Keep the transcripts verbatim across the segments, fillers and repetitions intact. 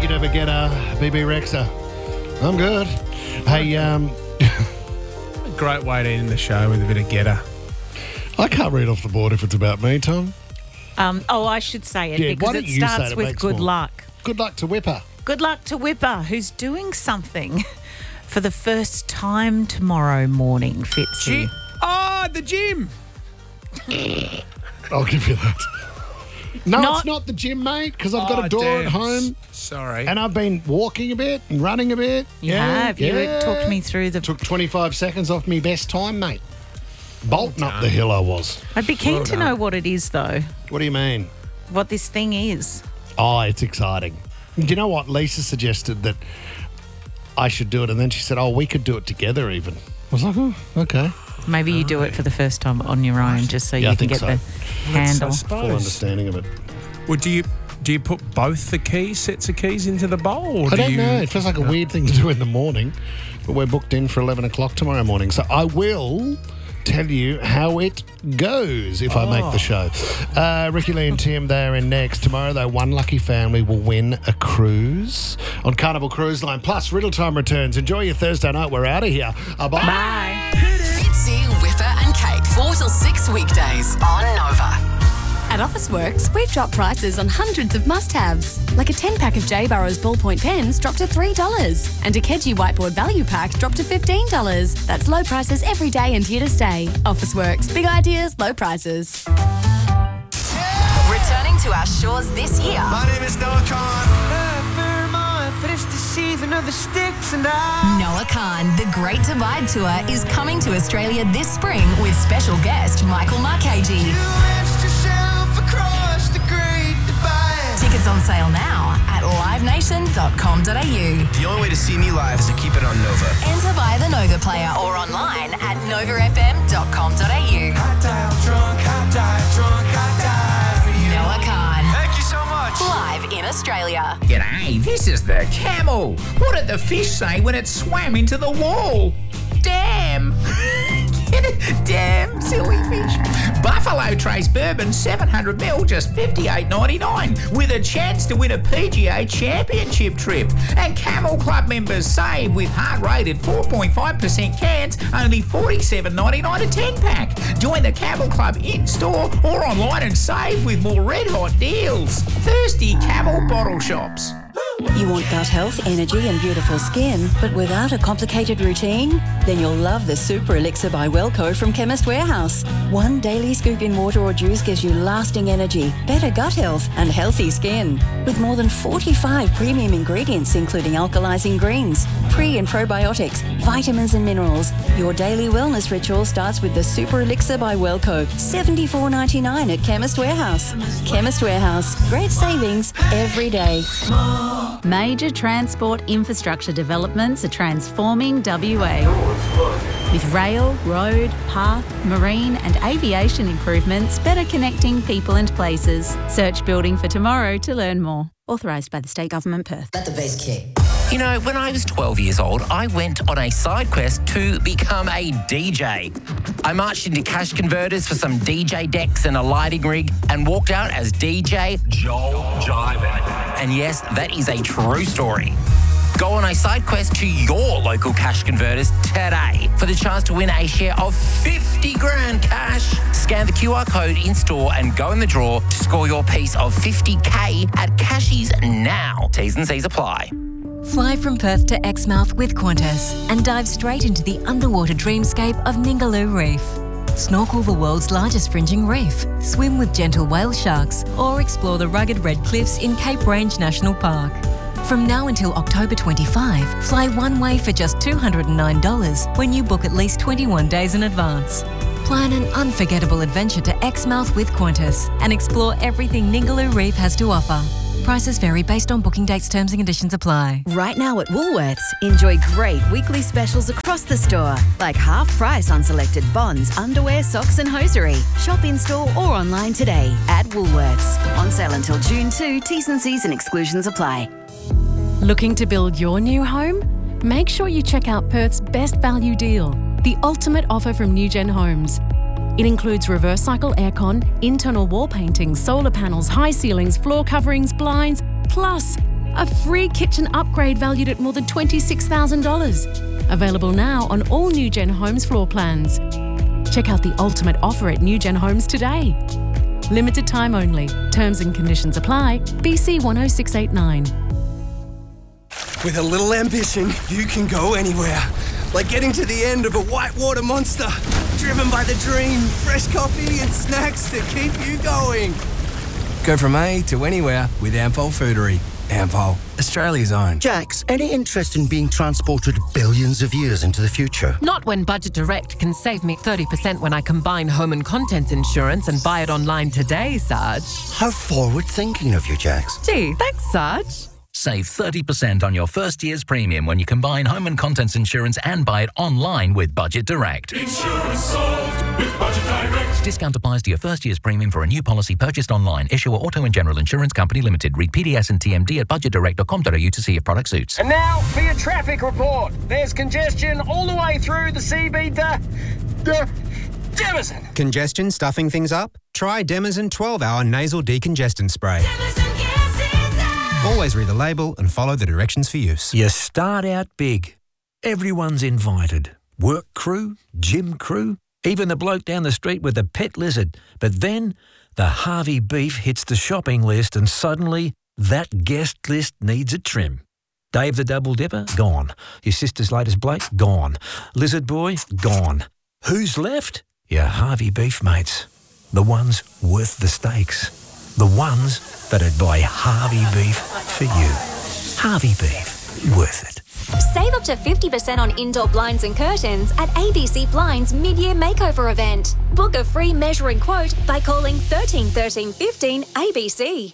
Ricky Never Get a B B Rexa. I'm good. Hey, um... A great way to end the show with a bit of getter. I can't read off the board if it's about me, Tom. Um, oh, I should say it Yeah, why because don't it you say starts it? It with makes good more- luck. Good luck to Whipper. Good luck to Whipper, who's doing something for the first time tomorrow morning, Fitzy. Gym. Oh, the gym. I'll give you that. No, Not- it's not the gym, mate, because I've got Oh, a door damn. at home. Sorry. And I've been walking a bit and running a bit. You yeah, have. You yeah. talked me through the... Took twenty-five seconds off me best time, mate. Bolting up the hill I was. I'd be keen Well to done. know what it is, though, What do you mean? what this thing is. Oh, it's exciting. Do you know what? Lisa suggested that I should do it, and then she said, oh, we could do it together even. I was like, oh, okay. Maybe you do it for the first time on your own just so Yeah, I you can think get so. the handle. I Full suppose. understanding of it. Well, do you do you put both the keys, sets of keys, into the bowl? Or I do don't you, know. It feels like a weird thing to do in the morning, but we're booked in for eleven o'clock tomorrow morning. So I will tell you how it goes if I make the show. Uh, Ricky Lee and Tim, they're in next. Tomorrow, though, one lucky family will win a cruise on Carnival Cruise Line. Plus, Riddle Time returns. Enjoy your Thursday night. We're out of here. Uh, bye. Bye. Fitzy, Whipper and Kate, four till six weekdays on Nova. At Officeworks, we've dropped prices on hundreds of must-haves, like a ten-pack of J. Burrow's ballpoint pens dropped to three dollars, and a Keji whiteboard value pack dropped to fifteen dollars. That's low prices every day and here to stay. Officeworks, big ideas, low prices. Returning to our shores this year. My name is Noah Khan. Noah Khan, the Great Divide Tour, is coming to Australia this spring with special guest Michael Marchese. Tickets on sale now at live nation dot com dot a u. The only way to see me live is to keep it on Nova. Enter via the Nova player or online at nova f m dot com dot a u. Noah Khan, Thank you so much. live in Australia. G'day, this is the camel. What did the fish say when it swam into the wall? Damn! Damn, silly fish. Buffalo Trace Bourbon seven hundred mil, just fifty-eight ninety-nine, with a chance to win a P G A Championship trip. And Camel Club members save with heart-rated four point five percent cans, only forty-seven ninety-nine a ten-pack. Join the Camel Club in-store or online and save with more red-hot deals. Thirsty Camel Bottle Shops. You want gut health, energy and beautiful skin, but without a complicated routine? Then you'll love the Super Elixir by Wellco from Chemist Warehouse. One daily scoop in water or juice gives you lasting energy, better gut health and healthy skin. With more than forty-five premium ingredients including alkalizing greens, pre and probiotics, vitamins and minerals, your daily wellness ritual starts with the Super Elixir by Wellco. seventy-four ninety-nine at Chemist Warehouse. Chemist Warehouse. Great savings every day. Major transport infrastructure developments are transforming W A. With rail, road, path, marine and aviation improvements better connecting people and places. Search Building for Tomorrow to learn more. Authorised by the State Government, Perth. Let the bass kick. You know, when I was twelve years old, I went on a side quest to become a D J. I marched into cash converters for some D J decks and a lighting rig and walked out as D J Joel Jiven. And yes, that is a true story. Go on a side quest to your local cash converters today for the chance to win a share of fifty grand cash. Scan the Q R code in store and go in the draw to score your piece of fifty K at Cashies now. T's and C's apply. Fly from Perth to Exmouth with Qantas and dive straight into the underwater dreamscape of Ningaloo Reef. Snorkel the world's largest fringing reef, swim with gentle whale sharks, or explore the rugged red cliffs in Cape Range National Park. From now until October twenty-fifth, fly one way for just two hundred nine dollars when you book at least twenty-one days in advance. Plan an unforgettable adventure to Exmouth with Qantas and explore everything Ningaloo Reef has to offer. Prices vary based on booking dates, terms and conditions apply. Right now at Woolworths, enjoy great weekly specials across the store, like half price on selected bonds, underwear, socks and hosiery. Shop in store or online today at Woolworths. On sale until June second, T's and C's and exclusions apply. Looking to build your new home? Make sure you check out Perth's best value deal, the ultimate offer from Newgen Homes. It includes reverse cycle aircon, internal wall painting, solar panels, high ceilings, floor coverings, blinds, plus A free kitchen upgrade valued at more than twenty-six thousand dollars. Available now on all New Gen Homes floor plans. Check out the ultimate offer at New Gen Homes today. Limited time only. Terms and conditions apply. B C one oh six eight nine. With a little ambition, you can go anywhere. Like getting to the end of a whitewater monster. Driven by the dream, fresh coffee and snacks to keep you going. Go from A to anywhere with Ampol Foodery. Ampol, Australia's own. Jax, any interest in being transported billions of years into the future? Not when Budget Direct can save me thirty percent when I combine home and contents insurance and buy it online today, Sarge. How forward-thinking of you, Jax. Gee, thanks, Sarge. Save thirty percent on your first year's premium when you combine home and contents insurance and buy it online with Budget Direct. Insurance solved with Budget Direct. Discount applies to your first year's premium for a new policy purchased online. Issuer Auto and General Insurance Company Limited. Read P D S and T M D at budget direct dot com dot a u to see if product suits. And now for your traffic report. There's congestion all the way through the C B D. D- Demison. Congestion stuffing things up? Try Demison twelve hour nasal decongestant spray. Always read the label and follow the directions for use. You start out big. Everyone's invited. Work crew, gym crew, even the bloke down the street with the pet lizard. But then the Harvey beef hits the shopping list and suddenly that guest list needs a trim. Dave the Double Dipper? Gone. Your sister's latest bloke? Gone. Lizard Boy? Gone. Who's left? Your Harvey beef mates. The ones worth the steaks. The ones that'd buy Harvey beef for you. Harvey beef. Worth it. Save up to fifty percent on indoor blinds and curtains at A B C Blinds mid-year makeover event. Book a free measuring quote by calling thirteen thirteen fifteen A B C.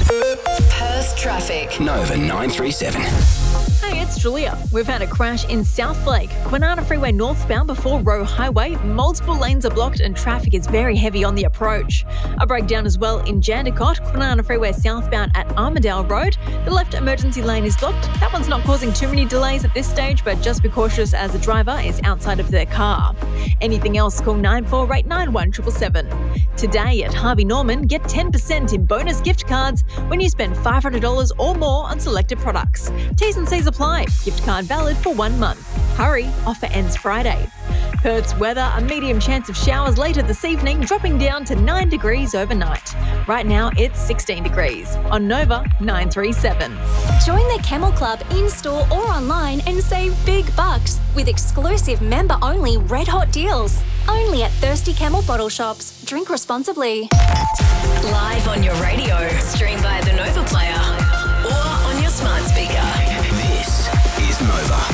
Perth traffic. Nova nine three seven. Hey, it's Julia. We've had a crash in Southlake, Kwinana Freeway northbound before Roe Highway. Multiple lanes are blocked and traffic is very heavy on the approach. A breakdown as well in Jandakot, Kwinana Freeway southbound at Armadale Road. The left emergency lane is blocked. That one's not causing too many delays at this stage, but just be cautious as the driver is outside of their car. Anything else, call nine four eight nine one seven seven seven. Today at Harvey Norman, get ten percent in bonus gift cards when you spend five hundred dollars or more on selected products. T's and C's apply. Gift card valid for one month. Hurry, offer ends Friday. Perth's weather, a medium chance of showers later this evening, dropping down to nine degrees overnight. Right now, it's sixteen degrees. On Nova nine three seven. Join the Camel Club in-store or online and save big bucks with exclusive member-only red hot deals. Only at Thirsty Camel bottle shops. Drink responsibly. Live on your radio, stream via the Nova player, or on your smart speaker. This is Nova.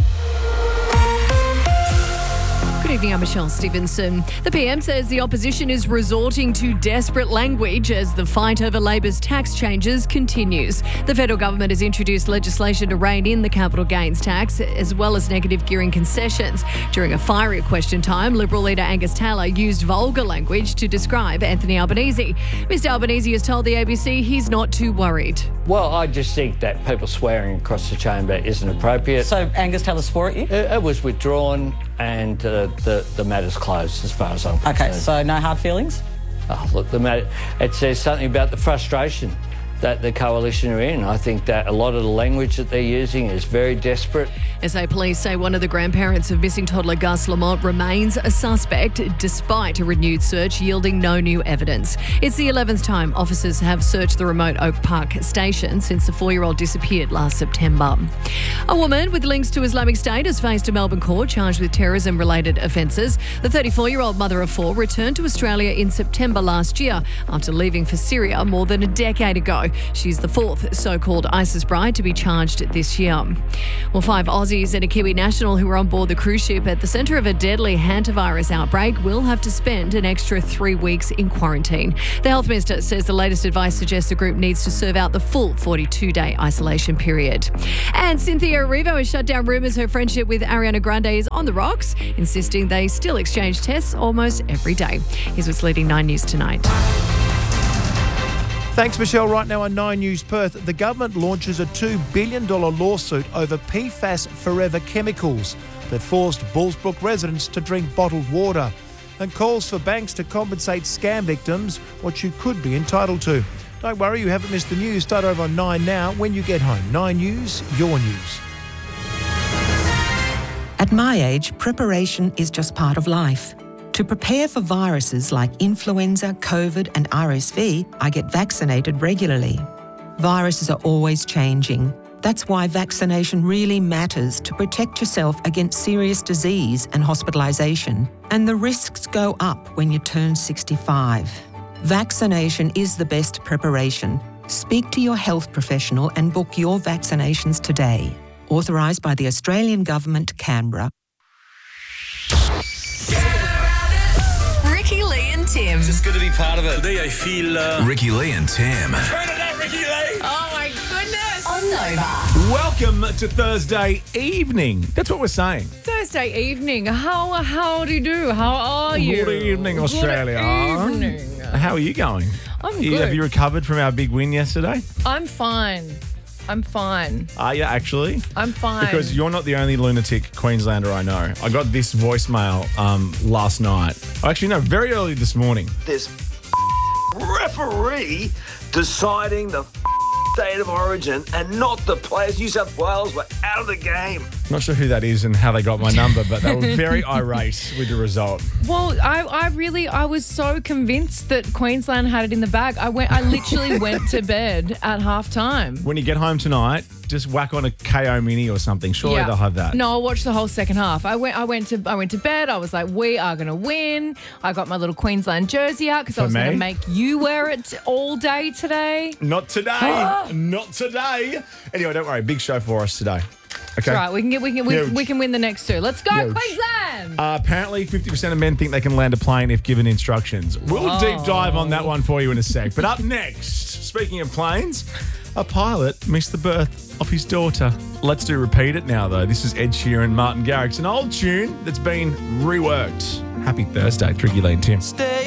Good evening, I'm Michelle Stevenson. The P M says the opposition is resorting to desperate language as the fight over Labor's tax changes continues. The federal government has introduced legislation to rein in the capital gains tax, as well as negative gearing concessions. During a fiery question time, Liberal leader Angus Taylor used vulgar language to describe Anthony Albanese. Mister Albanese has told the A B C he's not too worried. Well, I just think that people swearing across the chamber isn't appropriate. So Angus Taylor swore at you? It, it was withdrawn and uh, the, the matter's closed as far as I'm concerned. Okay, so no hard feelings? Oh, look, the matter, it says something about the frustration that the coalition are in. I think that a lot of the language that they're using is very desperate. S A police say one of the grandparents of missing toddler Gus Lamont remains a suspect despite a renewed search yielding no new evidence. It's the eleventh time officers have searched the remote Oak Park station since the four-year-old disappeared last September. A woman with links to Islamic State has faced a Melbourne court charged with terrorism-related offences. The thirty-four-year-old mother of four returned to Australia in September last year after leaving for Syria more than a decade ago. She's the fourth so-called ISIS bride to be charged this year. Well, five Aussies and a Kiwi national who were on board the cruise ship at the centre of a deadly hantavirus outbreak will have to spend an extra three weeks in quarantine. The health minister says the latest advice suggests the group needs to serve out the full forty-two day isolation period. And Cynthia Erivo has shut down rumours her friendship with Ariana Grande is on the rocks, insisting they still exchange tests almost every day. Here's what's leading Nine News tonight. Thanks, Michelle. Right now on Nine News Perth, the government launches a two billion dollars lawsuit over P FAS Forever chemicals that forced Bullsbrook residents to drink bottled water, and calls for banks to compensate scam victims what you could be entitled to. Don't worry, you haven't missed the news. Start over on nine now when you get home. nine News, your news. At my age, preparation is just part of life. To prepare for viruses like influenza, COVID and R S V, I get vaccinated regularly. Viruses are always changing. That's why vaccination really matters to protect yourself against serious disease and hospitalisation. And the risks go up when you turn sixty-five. Vaccination is the best preparation. Speak to your health professional and book your vaccinations today. Authorised by the Australian Government, Canberra. Ricky Lee and Tim. Just good to be part of it. Today I feel... Uh... Ricky Lee and Tim. Turn it up, Ricky Lee. Oh, my goodness. On Nova. Welcome to Thursday evening. That's what we're saying. Thursday evening. How how do you do? How are you? Good evening, Australia. Good evening. How are you going? I'm you, good. Have you recovered from our big win yesterday? I'm fine. I'm fine. Are you actually? I'm fine. Because you're not the only lunatic Queenslander I know. I got this voicemail um, last night. Actually, no, very early this morning. This referee deciding the state of origin and not the players. New South Wales were out of the game. Not sure who that is and how they got my number, but they were very irate with the result. Well, I, I really, I was so convinced that Queensland had it in the bag. I went, I literally went to bed at half time. When you get home tonight, just whack on a K O Mini or something. Surely Yeah. they'll have that. No, I watched the whole second half. I went, I went to, I went to bed. I was like, we are going to win. I got my little Queensland jersey out because I For was going me? to make you wear it all day today. Not today. Not today. Anyway, don't worry. Big show for us today. Okay. That's right. We can get, we can, we, Huge. we can win the next two. Let's go, Huge. Queensland. Uh, apparently, fifty percent of men think they can land a plane if given instructions. We'll Whoa. deep dive on that one for you in a sec. But up next, speaking of planes, a pilot missed the birth of his daughter. Let's do Repeat It now, though. This is Ed Sheeran, Martin Garrix, an old tune that's been reworked. Happy Thursday, Tricky Lee and Tim. Stay